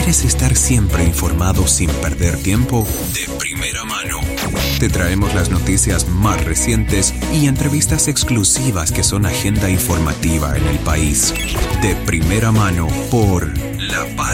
¿Quieres estar siempre informado sin perder tiempo? De primera mano. Te traemos las noticias más recientes y entrevistas exclusivas que son agenda informativa en el país. De primera mano por La Paz